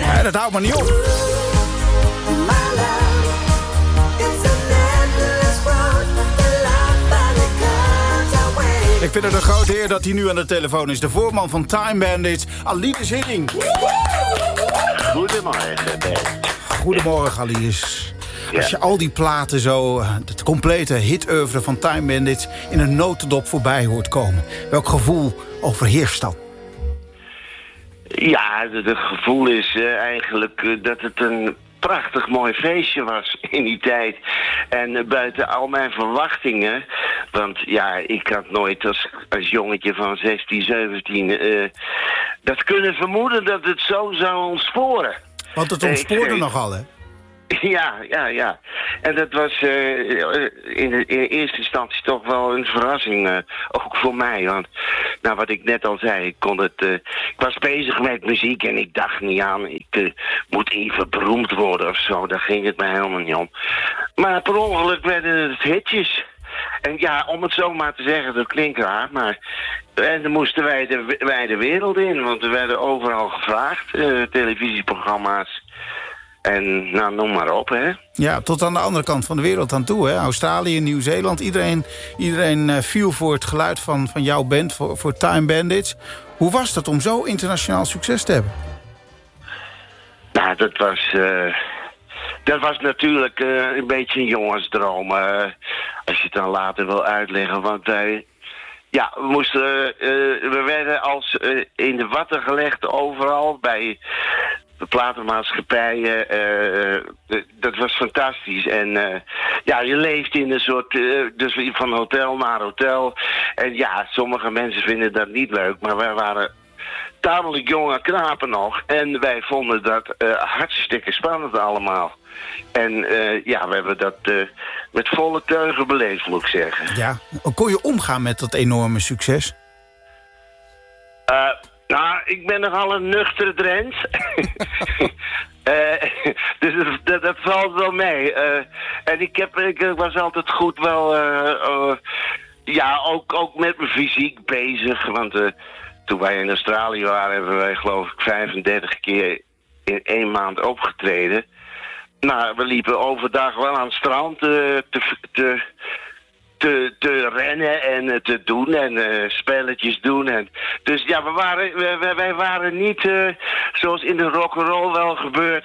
En dat houdt maar niet op. Ik vind het een grote eer dat hij nu aan de telefoon is. De voorman van Time Bandits, Alides Hiddink. Goedemorgen, Bert. Goedemorgen, Alides. Als je al die platen zo, het complete hitoeuvre van Time Bandits... in een notendop voorbij hoort komen, welk gevoel overheerst dan? Ja, het gevoel is eigenlijk dat het een prachtig mooi feestje was in die tijd. En buiten al mijn verwachtingen... Want ja, ik had nooit als jongetje van 16, 17... dat kunnen vermoeden dat het zo zou ontsporen. Want het ontspoorde nogal, hè? Ja. En dat was in eerste instantie toch wel een verrassing, ook voor mij. Want, nou wat ik net al zei, ik was bezig met muziek en ik dacht niet aan, ik moet even beroemd worden of zo. Daar ging het mij helemaal niet om. Maar per ongeluk werden het hitjes. En ja, om het zo maar te zeggen, dat klinkt raar, maar... En dan moesten wij de wereld in, want we werden overal gevraagd, televisieprogramma's. En nou, noem maar op, hè. Ja, tot aan de andere kant van de wereld aan toe, hè. Australië, Nieuw-Zeeland, iedereen viel voor het geluid van jouw band, voor Time Bandits. Hoe was dat om zo internationaal succes te hebben? Nou, dat was natuurlijk een beetje een jongensdroom, als je het dan later wil uitleggen. Want we werden als in de watten gelegd overal bij de platenmaatschappijen. Dat was fantastisch. En je leeft in een soort, dus van hotel naar hotel. En ja, sommige mensen vinden dat niet leuk, maar wij waren tamelijk jonge knapen nog. En wij vonden dat hartstikke spannend allemaal. En we hebben dat met volle teugen beleefd, moet ik zeggen. Ja, kon je omgaan met dat enorme succes? Nou, ik ben nogal een nuchtere Drent. Dus dat valt wel mee. En ik was altijd goed wel... ook met mijn fysiek bezig. Want toen wij in Australië waren, hebben wij geloof ik 35 keer in 1 maand opgetreden. Nou, we liepen overdag wel aan het strand te rennen en te doen en spelletjes doen. En, dus ja, wij waren niet zoals in de rock'n'roll wel gebeurt.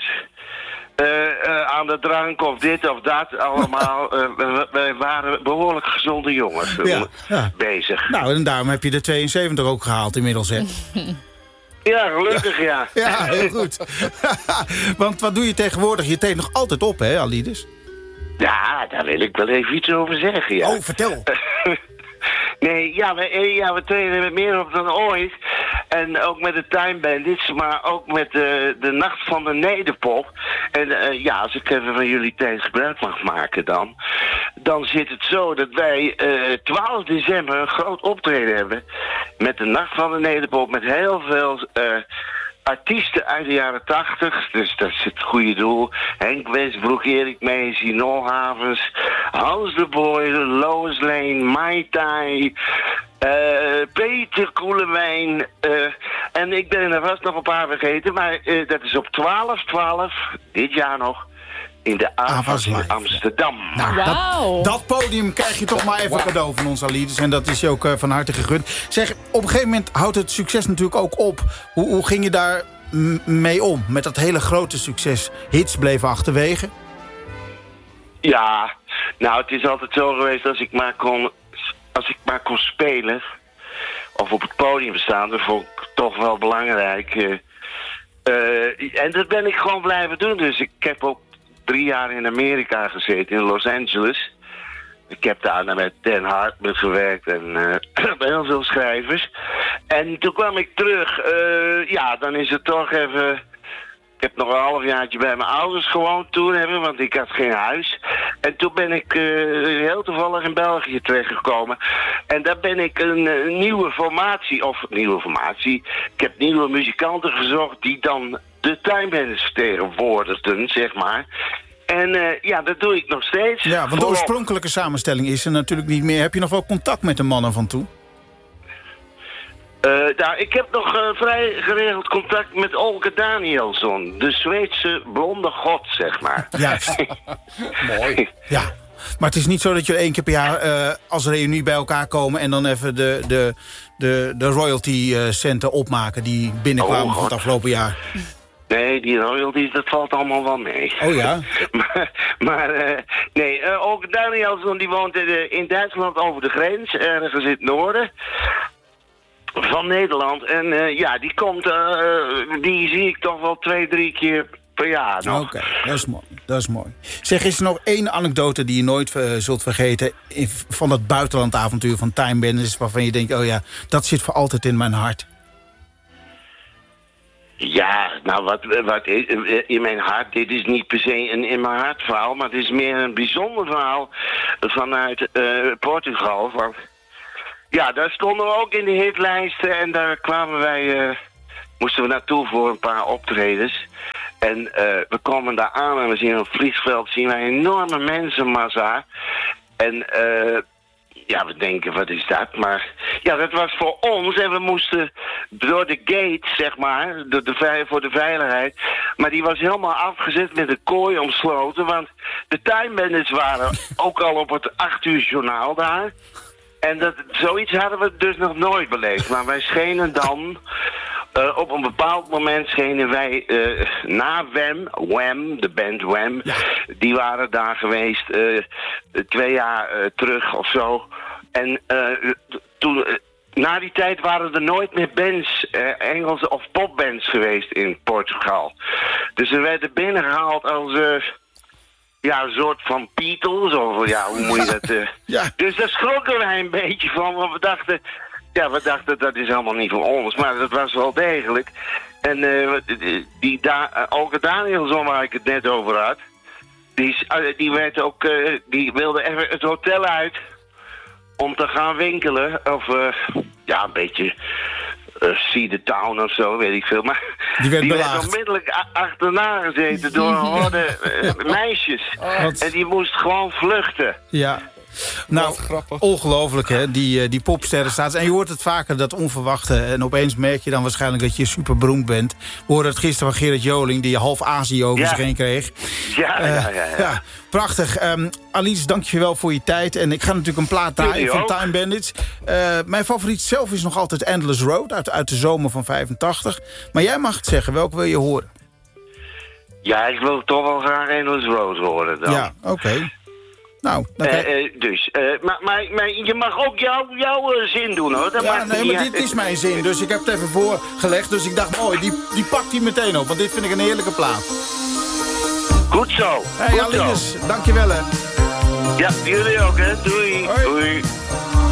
Aan de drank of dit of dat allemaal. Wij waren behoorlijk gezonde jongens bezig. Nou, en daarom heb je de 72 ook gehaald inmiddels, hè? Ja, gelukkig, ja. Ja, heel goed. Want wat doe je tegenwoordig? Je treedt nog altijd op, hè, Alides? Ja, daar wil ik wel even iets over zeggen, ja. Oh, vertel. Nee, we treden meer op dan ooit. En ook met de Time Bandits, maar ook met de Nacht van de Nederpop. En als ik even van jullie tijd gebruik mag maken dan zit het zo dat wij 12 december een groot optreden hebben met de Nacht van de Nederpop, met heel veel artiesten uit de jaren 80, dus dat is het goede doel. Henk Westbroek, Erik Meijs, Nolhavens, Hans de Boy, Lois Lane, Mai Tai, Peter Koelewijn. En ik ben er vast nog een paar vergeten, maar dat is op 12/12, dit jaar nog, in de AVAS in Amsterdam. Nou, dat podium krijg je toch maar even cadeau van ons, Alides. En dat is je ook van harte gegund. Zeg, op een gegeven moment houdt het succes natuurlijk ook op. Hoe ging je daar mee om? Met dat hele grote succes. Hits bleven achterwege. Ja, nou, het is altijd zo geweest als ik maar kon spelen of op het podium staan, dat vond ik toch wel belangrijk. En dat ben ik gewoon blijven doen. Dus ik heb ook 3 jaar in Amerika gezeten, in Los Angeles. Ik heb daar met Dan Hartman gewerkt en heel veel schrijvers. En toen kwam ik terug. Dan is het toch even... Ik heb nog een halfjaartje bij mijn ouders gewoond toen hebben, want ik had geen huis. En toen ben ik heel toevallig in België terechtgekomen. En daar ben ik een nieuwe formatie. Ik heb nieuwe muzikanten gezocht die dan de Time Bandits vertegenwoordigden, zeg maar. En dat doe ik nog steeds. Ja, want de oorspronkelijke samenstelling is er natuurlijk niet meer. Heb je nog wel contact met de mannen van toen? Nou, ik heb nog vrij geregeld contact met Olga Danielsson. De Zweedse blonde god, zeg maar. Juist. Mooi. Ja. Maar het is niet zo dat je 1 keer per jaar als reunie bij elkaar komen... en dan even de royalty centen opmaken die binnenkwamen van het afgelopen jaar. Nee, die royalties, dat valt allemaal wel mee. Oh ja? Nee, ook Danielsson die woont in Duitsland over de grens, ergens in het noorden van Nederland. En die komt, die zie ik toch wel 2-3 keer per jaar nog. Oké, dat is mooi. Zeg, is er nog 1 anekdote die je nooit zult vergeten... van dat buitenlandavontuur van Time Bandits... waarvan je denkt, oh ja, dat zit voor altijd in mijn hart? Ja, nou wat is, in mijn hart, dit is niet per se een in mijn hart verhaal... maar het is meer een bijzonder verhaal vanuit Portugal. Want, ja, daar stonden we ook in de hitlijsten en daar kwamen wij... moesten we naartoe voor een paar optredens. En we komen daar aan en we zien op het vliegveld zien wij een enorme mensenmassa. En we denken, wat is dat? Maar ja, dat was voor ons en we moesten door de gate, zeg maar, voor de veiligheid. Maar die was helemaal afgezet met een kooi omsloten, want de Time Bandits waren ook al op het 8 uur journaal daar. En zoiets hadden we dus nog nooit beleefd. Maar wij schenen dan... op een bepaald moment schenen wij na Wham, de band Wham... Ja. Die waren daar geweest 2 jaar terug of zo. En toen... na die tijd waren er nooit meer bands, Engelse of popbands geweest in Portugal. Dus we werden binnengehaald als... een soort van Beatles, of ja, hoe moet je dat... Ja. Dus daar schrokken wij een beetje van, want we dachten dat is helemaal niet voor ons, maar dat was wel degelijk. En Olga Danielsson, waar ik het net over had, die werd ook, die wilde even het hotel uit om te gaan winkelen, of een beetje... See the Town of zo, weet ik veel. Maar die werd onmiddellijk achterna gezeten door een horde meisjes. En die moest gewoon vluchten. Ja. Nou, ongelooflijk hè, die popsterren staat. En je hoort het vaker, dat onverwachte. En opeens merk je dan waarschijnlijk dat je super beroemd bent. We hoorden het gisteren van Gerard Joling, die half Azië over zich heen kreeg. Ja. Prachtig. Alice, dank je wel voor je tijd. En ik ga natuurlijk een plaat draaien van Time Bandits. Mijn favoriet zelf is nog altijd Endless Road, uit de zomer van 85. Maar jij mag het zeggen, welke wil je horen? Ja, ik wil toch wel graag Endless Road horen dan. Ja, oké. Nou, maar je mag ook jouw zin doen, hoor. Maar dit is mijn zin, dus ik heb het even voorgelegd. Dus ik dacht, die pakt hij meteen op, want dit vind ik een heerlijke plaat. Goed zo. Hey, Alice, dankjewel hè. Ja, jullie ook hè. Doei. Hoi. Doei.